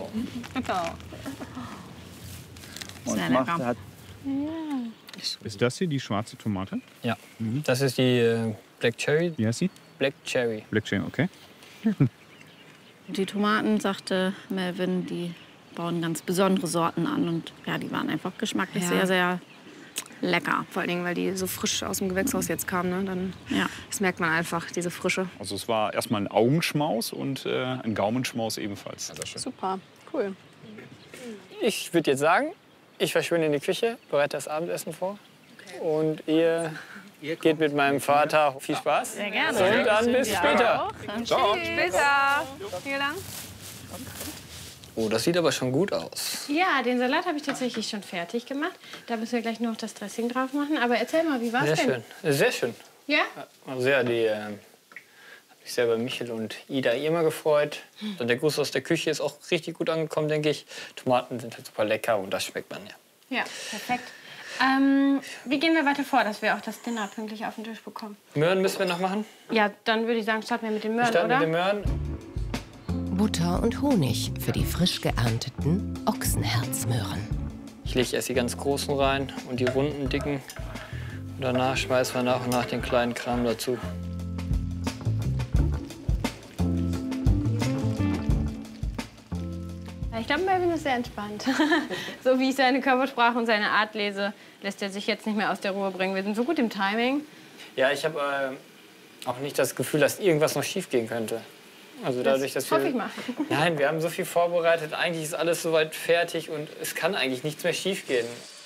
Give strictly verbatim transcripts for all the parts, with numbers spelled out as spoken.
Und Sehr macht, lecker. hat Ist das hier die schwarze Tomate? Ja, das ist die äh, Black Cherry. Wie heißt sie? Black Cherry. Black Cherry, okay. Die Tomaten, sagte Melvin, die bauen ganz besondere Sorten an. Und ja, die waren einfach geschmacklich Ja. sehr, sehr lecker. Vor allen Dingen, weil die so frisch aus dem Gewächshaus jetzt kamen. Ne? Dann, Ja. das merkt man einfach, diese Frische. Also es war erstmal ein Augenschmaus und äh, ein Gaumenschmaus ebenfalls. Super, cool. Ich würde jetzt sagen, ich verschwinde in die Küche, bereite das Abendessen vor. Und ihr geht mit meinem Vater. Viel Spaß. Sehr gerne. Und dann bis später. Ciao. Später. Vielen Dank. Oh, das sieht aber schon gut aus. Ja, den Salat habe ich tatsächlich schon fertig gemacht. Da müssen wir gleich nur noch das Dressing drauf machen. Aber erzähl mal, wie war's Sehr denn? schön. Sehr schön. Ja? Also ja, die äh, habe ich sehr bei Michel und Ida immer gefreut. Und der Gruß aus der Küche ist auch richtig gut angekommen, denke ich. Tomaten sind halt super lecker und das schmeckt man ja. Ja, perfekt. Ähm, wie gehen wir weiter vor, dass wir auch das Dinner pünktlich auf den Tisch bekommen? Möhren müssen wir noch machen. Ja, dann würde ich sagen, starten wir mit den Wir Möhren, starten oder? mit den Möhren. Butter und Honig für die frisch geernteten Ochsenherzmöhren. Ich lege erst die ganz großen rein und die runden, dicken. Und danach schmeißen wir nach und nach den kleinen Kram dazu. Ich glaube, Melvin ist sehr entspannt. So wie ich seine Körpersprache und seine Art lese, lässt er sich jetzt nicht mehr aus der Ruhe bringen. Wir sind so gut im Timing. Ja, ich habe äh, auch nicht das Gefühl, dass irgendwas noch schief gehen könnte. Also dadurch, dass Das hoffe wir, ich mal. Nein, wir haben so viel vorbereitet. Eigentlich ist alles soweit fertig und es kann eigentlich nichts mehr schief gehen.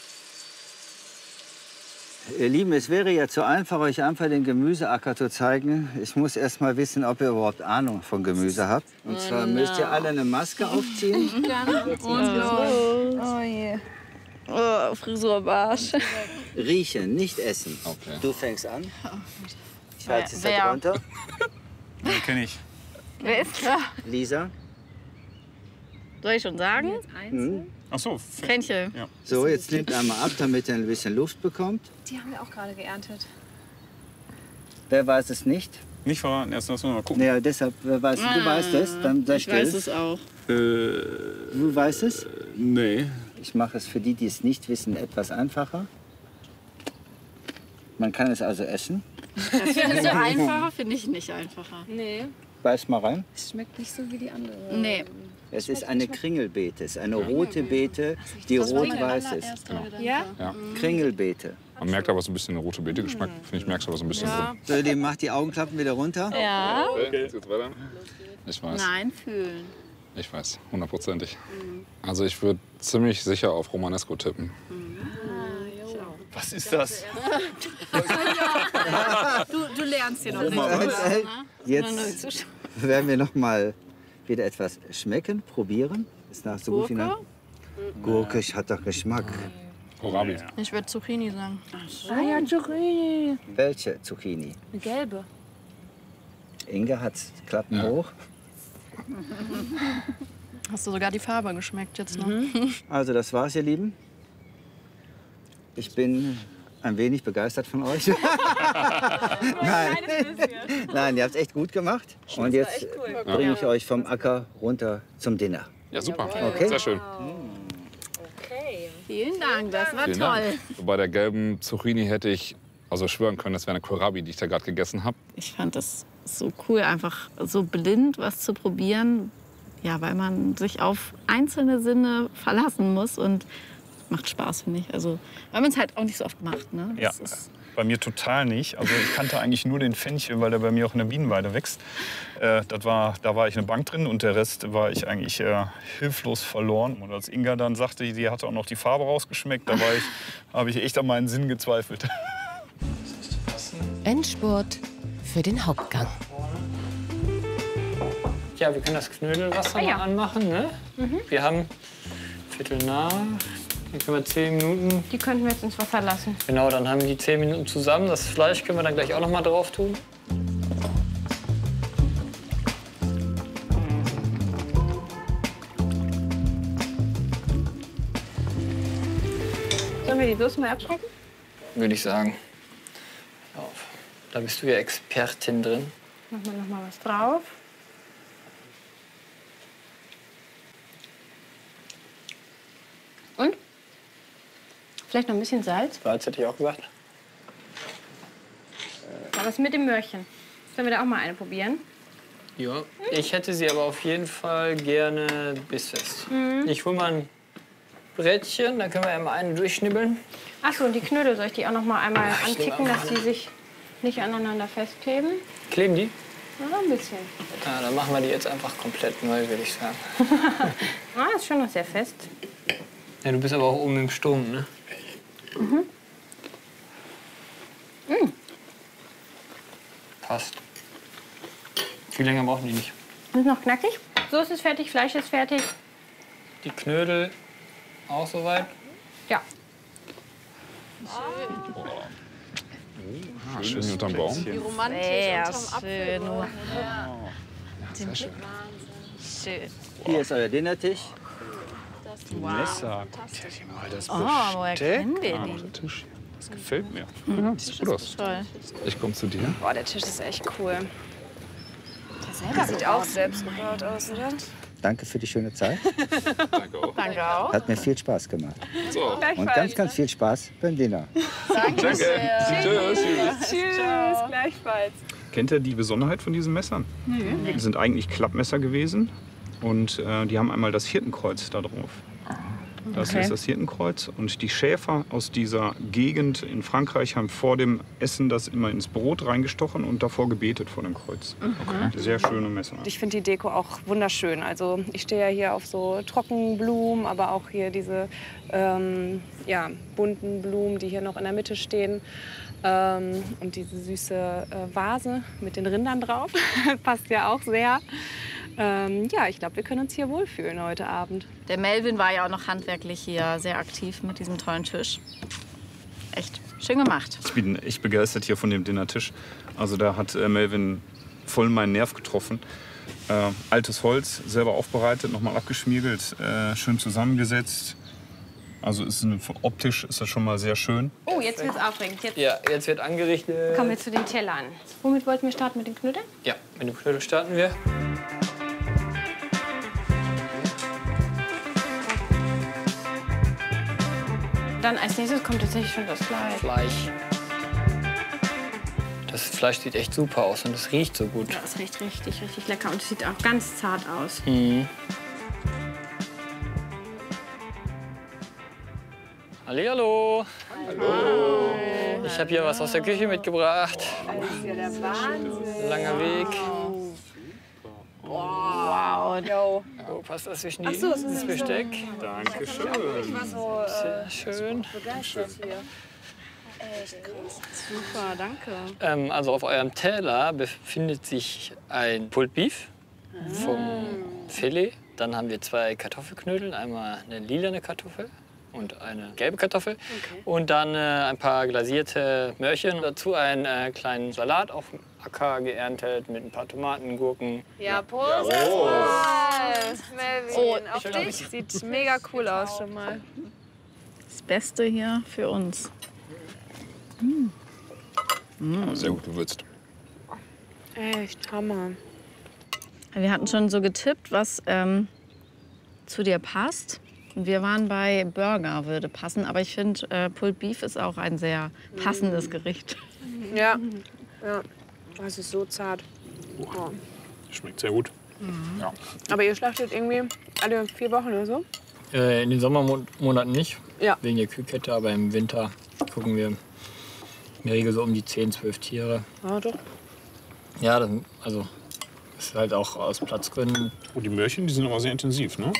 Ihr Lieben, es wäre ja zu einfach, euch einfach den Gemüseacker zu zeigen. Ich muss erst mal wissen, ob ihr überhaupt Ahnung von Gemüse habt. Und zwar müsst ihr alle eine Maske aufziehen. Oh je. Oh, Frisurbarsch. Riechen, nicht essen. Okay. Du fängst an. Ich halte es Wer? da drunter. Den kenne ich. Wer ist da? Lisa. Soll ich schon sagen? Hm. Ach so. Fenchel. Ja. So, jetzt nehmt einmal ab, damit ihr ein bisschen Luft bekommt. Die haben wir auch gerade geerntet. Wer weiß es nicht? Nicht verraten, erst müssen wir mal gucken. Naja, deshalb, wer weiß, du weißt es, dann sei Ich weiß still. es auch. Du weißt es? Nee. Ich mache es für die, die es nicht wissen, etwas einfacher. Man kann es also essen. Findest du einfacher? Finde ich nicht einfacher. Nee, Beiß mal rein. es schmeckt nicht so wie die andere. Nee. Es ist eine Kringelbeete. Es ist eine rote Beete, die rot-weiß ist. Ja? Ja. Kringelbeete. Man merkt aber so ein bisschen den rote Beete-Geschmack. Finde ich, merkst du aber so ein bisschen drin. So, die macht die Augenklappen wieder runter. Ja? Okay, jetzt geht's weiter. Ich weiß. Nein, fühlen. Ich weiß, hundertprozentig. Also ich würde ziemlich sicher auf Romanesco tippen. Was ist das? Du, du lernst hier noch Jetzt werden wir noch mal wieder etwas schmecken, probieren. Ist nach so gut wie nach Gurke hat doch Geschmack. Kohlrabi. Ich würde Zucchini sagen. Ah ja, Zucchini. Welche Zucchini? Eine gelbe. Inge hat's. Klappen Ja. hoch. Hast du sogar die Farbe geschmeckt jetzt noch? Also das war's, ihr Lieben. Ich bin ein wenig begeistert von euch. Nein. Nein, ihr habt es echt gut gemacht. Und jetzt bringe ich euch vom Acker runter zum Dinner. Ja, super. Okay. Sehr schön. Vielen Dank, das war Vielen toll. Dank. Bei der gelben Zucchini hätte ich also schwören können, das wäre eine Kohlrabi, die ich da gerade gegessen habe. Ich fand das so cool, einfach so blind was zu probieren. Ja, weil man sich auf einzelne Sinne verlassen muss und macht Spaß, finde ich. Also, weil man es halt auch nicht so oft macht. Ne? Ja, Das ist, bei mir total nicht. Also ich kannte eigentlich nur den Fenchel, weil der bei mir auch in der Bienenweide wächst. Äh, das war, da war ich eine Bank drin und der Rest war ich eigentlich äh, hilflos verloren. Und als Inga dann sagte, die hatte auch noch die Farbe rausgeschmeckt, da war ich, habe ich echt an meinen Sinn gezweifelt. Endspurt für den Hauptgang. Ja, wir können das Knödelwasser Ah, ja. mal anmachen. Ne? Wir haben Viertel nach. Dann können wir zehn Minuten. Die könnten wir jetzt ins Wasser lassen. Genau, dann haben wir die zehn Minuten zusammen. Das Fleisch können wir dann gleich auch noch mal drauf tun. Sollen wir die Soße mal abschmecken? Würde ich sagen. Auf. Da bist du ja Expertin drin. Machen wir noch mal was drauf. Vielleicht noch ein bisschen Salz. Salz hätte ich auch gesagt. Aber was mit dem Möhrchen? Sollen wir da auch mal eine probieren? Ja. Ich hätte sie aber auf jeden Fall gerne bissfest. Mhm. Ich hole mal ein Brettchen, dann können wir ja mal eine durchschnibbeln. Achso, und die Knödel, soll ich die auch noch mal einmal Ja, anticken, dass die sich nicht aneinander festkleben? Kleben die? Ja, ein bisschen. Ja, dann machen wir die jetzt einfach komplett neu, würde ich sagen. Ah, ist schon noch sehr fest. Ja, du bist aber auch oben im Sturm, ne? Mhm. Mhm. Passt. Viel länger brauchen die nicht. Ist noch knackig? Soße ist fertig, Fleisch ist fertig. Die Knödel auch soweit? Ja. Ah, schön unterm Baum. Sehr schön. Sehr schön. Schön. Hier ist euer Dinnertisch. Die Messer. Mal das Oh, woher kennen wir Ah, die? der Tisch hier. Das gefällt mir. Mhm. Sieht gut aus. Toll. Ich komme zu dir. Boah, der Tisch ist echt cool. Der sieht auch selbst gebaut aus, oder? Danke für die schöne Zeit. Danke auch. Danke auch. Hat mir viel Spaß gemacht. So. Und ganz, ganz viel Spaß beim Dinner. Danke. Tschüss. Tschüss, gleichfalls. Kennt ihr die Besonderheit von diesen Messern? Nee. Die sind eigentlich Klappmesser gewesen. Und äh, die haben einmal das Hirtenkreuz da drauf. Das Okay. ist das Hirtenkreuz. Und die Schäfer aus dieser Gegend in Frankreich haben vor dem Essen das immer ins Brot reingestochen und davor gebetet vor dem Kreuz. Okay. Sehr schöne Messer. Ich finde die Deko auch wunderschön. Also ich stehe ja hier auf so Trockenblumen, aber auch hier diese ähm, ja, bunten Blumen, die hier noch in der Mitte stehen. Ähm, und diese süße äh, Vase mit den Rindern drauf. Passt ja auch sehr. Ähm, ja, ich glaube, wir können uns hier wohlfühlen heute Abend. Der Melvin war ja auch noch handwerklich hier sehr aktiv mit diesem tollen Tisch. Echt schön gemacht. Ich bin echt begeistert hier von dem Dinnertisch. Also da hat äh, Melvin voll meinen Nerv getroffen. Äh, altes Holz, selber aufbereitet, nochmal abgeschmiegelt, äh, schön zusammengesetzt. Also ist eine, optisch ist das schon mal sehr schön. Oh, jetzt wird's aufregend. Jetzt Ja, jetzt wird angerichtet. kommen wir zu den Tellern. Womit wollten wir starten? Mit den Knödeln? Ja, mit dem Knödel starten wir. Dann als nächstes kommt tatsächlich schon das Fleisch. Fleisch. Das Fleisch sieht echt super aus und es riecht so gut. Ja, es riecht richtig, richtig lecker und es sieht auch ganz zart aus. Mhm. Hallihallo. Hallo. Ich habe hier was aus der Küche mitgebracht. Das ist ja der Wahnsinn. Langer Weg. Wow. Yo. Oh, passt das zwischen die, Ach so, es ist das so- Besteck? Dankeschön. Ich war so äh, Sehr schön. begeistert hier. Echt krass. Super, danke. Ähm, also auf eurem Teller befindet sich ein Pulled Beef vom Filet. Dann haben wir zwei Kartoffelknödel, einmal eine lilane Kartoffel und eine gelbe Kartoffel. Und dann äh, ein paar glasierte Möhrchen. Dazu einen äh, kleinen Salat auf dem Acker geerntet mit ein paar Tomaten, Gurken. Ja, Prost. Prost. Melvin, auf dich. Sieht mega cool aus schon mal. Das Beste hier für uns. Sehr gut gewürzt. Echt Hammer. Wir hatten schon so getippt, was ähm, zu dir passt. Und wir waren bei Burger, würde passen. Aber ich finde, äh, Pulled Beef ist auch ein sehr passendes Gericht. Ja. Ja. Das ist so zart. Oh. Schmeckt sehr gut. Ja. Aber ihr schlachtet irgendwie alle vier Wochen oder so? Äh, in den Sommermonaten nicht, Ja. wegen der Kühlkette, aber im Winter gucken wir in der Regel so um die zehn, zwölf Tiere. Ja, doch. Ja, das, also das ist halt auch aus Platzgründen. Oh, die Möhrchen, die sind aber sehr intensiv, ne?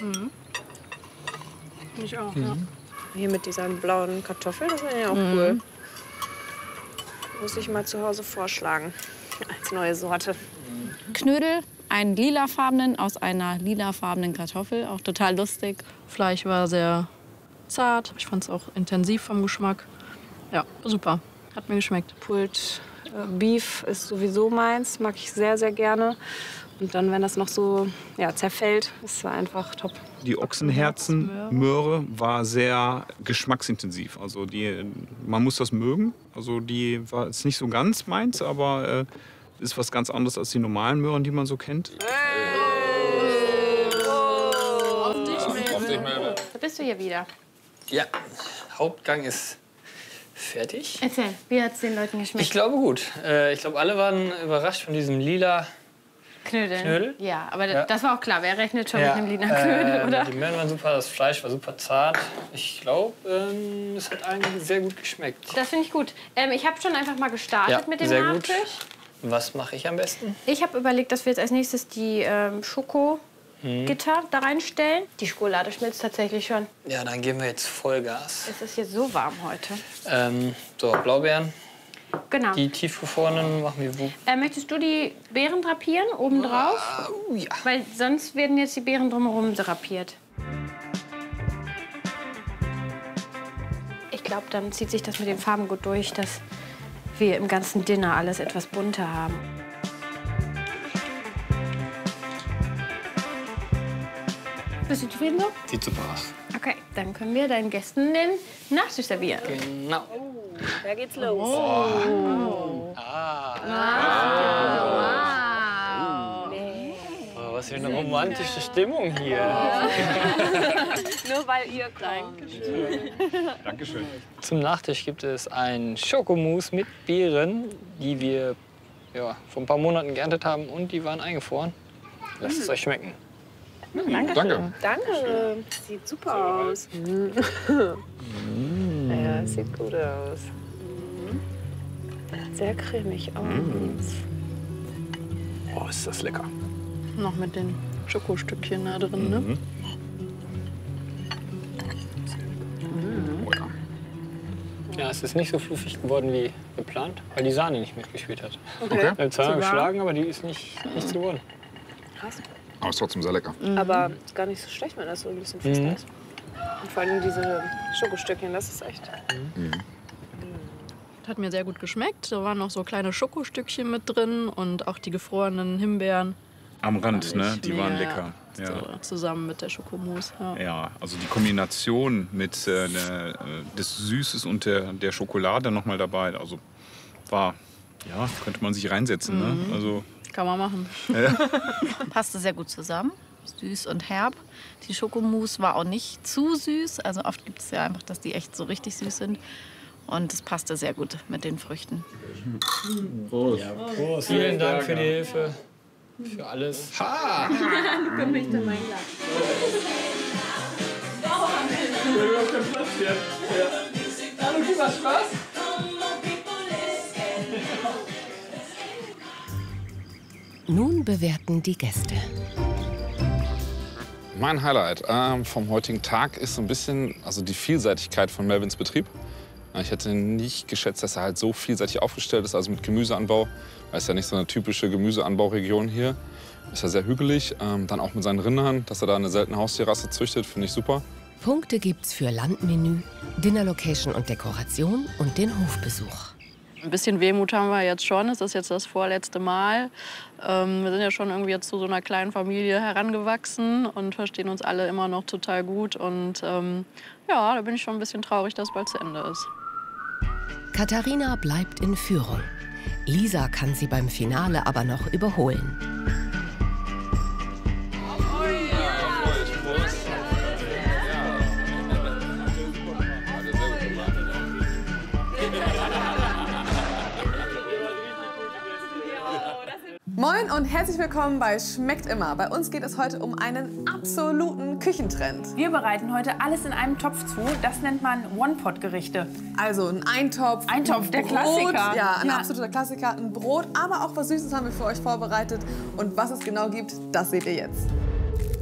Ich auch, ja. Hier mit dieser blauen Kartoffel, das wäre ja auch cool. Muss ich mal zu Hause vorschlagen. Als neue Sorte. Knödel, einen lilafarbenen aus einer lilafarbenen Kartoffel. Auch total lustig. Fleisch war sehr zart. Ich fand es auch intensiv vom Geschmack. Ja, super. Hat mir geschmeckt. Pulled äh, Beef ist sowieso meins, mag ich sehr, sehr gerne. Und dann, wenn das noch so ja, zerfällt, ist es einfach top. Die Ochsenherzenmöhre war sehr geschmacksintensiv. Also die, man muss das mögen. Also die war jetzt nicht so ganz meins, aber äh, ist was ganz anderes als die normalen Möhren, die man so kennt. Da bist du hier wieder. Ja, Hauptgang ist fertig. Erzähl, wie hat es den Leuten geschmeckt? Ich glaube gut. Äh, ich glaube, alle waren überrascht von diesem lila Knödeln. Knödel. Ja, aber Ja. das war auch klar. Wer rechnet schon Ja, mit einem lila Knödel, äh, oder? Die Möhren waren super, das Fleisch war super zart. Ich glaube, ähm, es hat allen sehr gut geschmeckt. Das finde ich gut. Ähm, ich habe schon einfach mal gestartet Ja, mit dem sehr gut. Nachtisch. Was mache ich am besten? Ich habe überlegt, dass wir jetzt als nächstes die ähm, Schokogitter da reinstellen. Die Schokolade schmilzt tatsächlich schon. Ja, dann geben wir jetzt Vollgas. Es ist jetzt so warm heute. Ähm, so, Blaubeeren. Genau. Die tiefgefrorenen machen wir wo? Äh, möchtest du die Beeren drapieren, obendrauf? Uh, ja. Weil sonst werden jetzt die Beeren drumherum drapiert. Ich glaube, dann zieht sich das mit den Farben gut durch, dass wir im ganzen Dinner alles etwas bunter haben. Bist du zufrieden so? Sieht super aus. Okay, dann können wir deinen Gästen den Nachtisch servieren. Genau. Da geht's los. Oh, was für eine romantische Stimmung hier. Nur weil ihr kommt. Dankeschön. Zum Nachtisch gibt es ein Schokomousse mit Beeren, die wir ja, vor ein paar Monaten geerntet haben und die waren eingefroren. Lasst es euch schmecken. Danke. Danke. Sieht super aus. Ja, sieht gut aus. Sehr cremig aus. Oh, ist das lecker. Noch mit den Schokostückchen da drin, ne? Mhm. Ja, es ist nicht so fluffig geworden wie geplant, weil die Sahne nicht mitgespielt hat. Okay. Wir haben zweimal geschlagen, aber die ist nicht, nichts geworden. Krass. Aber ist trotzdem sehr lecker. Aber ist gar nicht so schlecht, wenn das so ein bisschen fest Mhm. ist. Und vor allem diese Schokostückchen, das ist echt. Hat mir sehr gut geschmeckt. Da waren noch so kleine Schokostückchen mit drin und auch die gefrorenen Himbeeren. Am Rand, Fand ne? ich Die waren mega. lecker. Ja. So, zusammen mit der Schokomousse. Ja. Ja, also die Kombination mit äh, der, äh, des Süßes und der, der Schokolade noch mal dabei, also war, ja, könnte man sich reinsetzen, Mhm. ne? Also, Kann man machen. Passte sehr gut zusammen, süß und herb. Die Schokomousse war auch nicht zu süß. Also oft gibt es ja einfach, dass die echt so richtig süß sind. Und es passte sehr gut mit den Früchten. Ja, Prost. Vielen Dank für die Hilfe, für alles. Ha! Nun bewerten die Gäste. Mein Highlight ähm, vom heutigen Tag ist so ein bisschen also die Vielseitigkeit von Melvins Betrieb. Ich hätte nicht geschätzt, dass er halt so vielseitig aufgestellt ist, also mit Gemüseanbau. Er ist ja nicht so eine typische Gemüseanbauregion hier. Ist ja sehr hügelig. Ähm, dann auch mit seinen Rindern, dass er da eine seltene Haustierrasse züchtet, finde ich super. Punkte gibt's für Landmenü, Dinnerlocation und Dekoration und den Hofbesuch. Ein bisschen Wehmut haben wir jetzt schon. Es ist jetzt das vorletzte Mal. Ähm, wir sind ja schon irgendwie jetzt zu so einer kleinen Familie herangewachsen und verstehen uns alle immer noch total gut. Und ähm, ja, da bin ich schon ein bisschen traurig, dass es bald zu Ende ist. Katharina bleibt in Führung. Lisa kann sie beim Finale aber noch überholen. Moin und herzlich willkommen bei Schmeckt immer. Bei uns geht es heute um einen absoluten Küchentrend. Wir bereiten heute alles in einem Topf zu. Das nennt man One-Pot-Gerichte. Also ein Eintopf, Eintopf, ein der Brot, Klassiker. Ja, ein Ja. absoluter Klassiker, ein Brot, aber auch was Süßes haben wir für euch vorbereitet. Und was es genau gibt, das seht ihr jetzt.